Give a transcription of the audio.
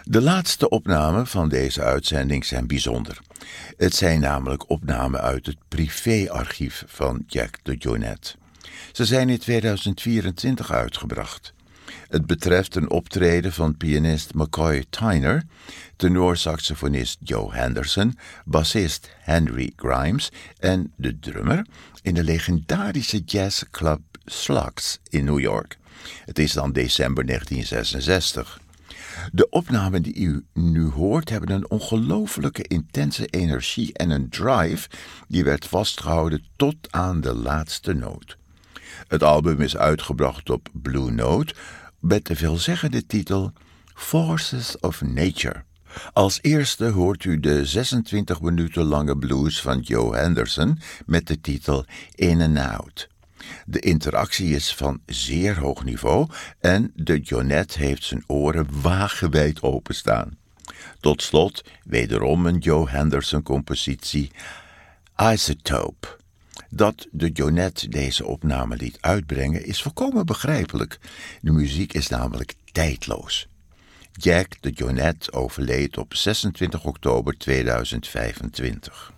De laatste opnamen van deze uitzending zijn bijzonder. Het zijn namelijk opnamen uit het privéarchief van Jack DeJohnette. Ze zijn in 2024 uitgebracht. Het betreft een optreden van pianist McCoy Tyner, tenorsaxofonist Joe Henderson, bassist Henry Grimes en de drummer in de legendarische jazzclub Slugs in New York. Het is dan december 1966. De opnamen die u nu hoort hebben een ongelooflijke intense energie en een drive die werd vastgehouden tot aan de laatste noot. Het album is uitgebracht op Blue Note met de veelzeggende titel Forces of Nature. Als eerste hoort u de 26 minuten lange blues van Joe Henderson met de titel In and Out. De interactie is van zeer hoog niveau en DeJohnette heeft zijn oren wagenwijd openstaan. Tot slot wederom een Joe Henderson-compositie, Isotope. Dat DeJohnette deze opname liet uitbrengen is volkomen begrijpelijk. De muziek is namelijk tijdloos. Jack DeJohnette overleed op 26 oktober 2025.